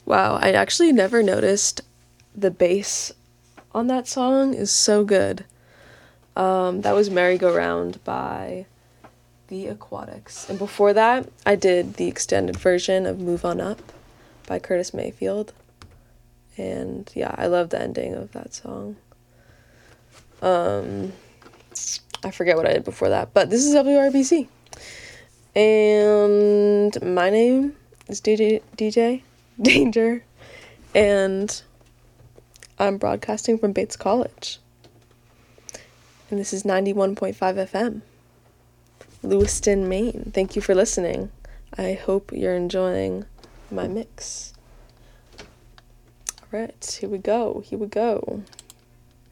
Wow, I actually never noticed the bass on that song is so good. That was Merry-Go-Round by The Aquatics. And before that, I did the extended version of Move On Up by Curtis Mayfield. And yeah, I love the ending of that song. I forget what I did before that, but this is WRBC. And my name is DJ Danger, and I'm broadcasting from Bates College. And this is 91.5 FM, Lewiston, Maine. Thank you for listening. I hope you're enjoying my mix. All right, here we go.